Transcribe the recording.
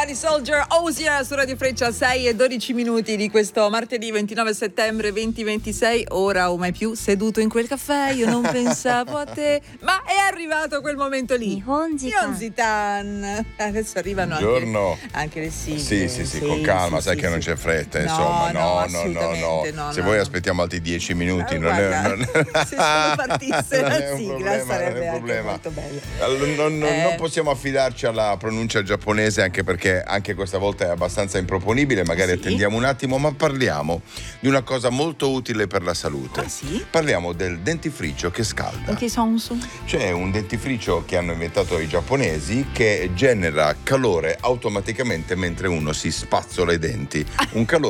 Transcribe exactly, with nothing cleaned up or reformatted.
Body Soldier, Osier su Radio Freccia, sei e dodici minuti di questo martedì ventinove settembre duemilaventisei. Ora o mai più seduto in quel caffè, io non pensavo a te, ma è arrivato quel momento lì. Nihonjitan. Adesso arrivano anche, anche le sigle. Sì, sì, sì, sì, con calma, sì, sai sì, che sì. non c'è fretta, no, insomma. No, no, no, no, no. Se no, voi no. aspettiamo altri dieci minuti, ah, non guarda, è, non... se solo partisse non la sigla problema, sarebbe anche problema. molto bello. Allora, non, non, eh. non possiamo affidarci alla pronuncia giapponese, anche perché anche questa volta è abbastanza improponibile, magari sì. attendiamo un attimo, ma parliamo di una cosa molto utile per la salute. Ah, sì? Parliamo del dentifricio che scalda. In che senso? C'è un dentifricio che hanno inventato i giapponesi che genera calore automaticamente mentre uno si spazzola i denti. Un calore